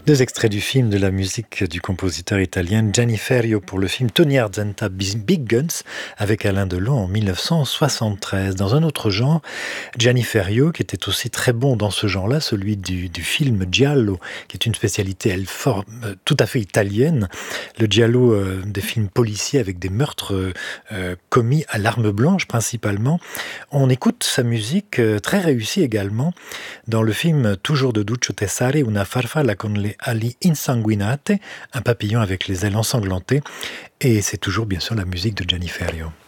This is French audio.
Deux extraits du film de la musique du compositeur italien Gianni Ferrio pour le film Tony Argenta Big Guns avec Alain Delon en 1973. Dans un autre genre, Gianni Ferrio, qui était aussi très bon dans ce genre-là, celui du film Giallo, qui est une spécialité, tout à fait italienne. Le Giallo, des films policiers avec des meurtres commis à l'arme blanche principalement. On écoute sa musique très réussie également dans le film toujours de Duccio Tessari, Una farfalla con le ali insanguinate, un papillon avec les ailes ensanglantées, et c'est toujours bien sûr la musique de Gianni Ferrio.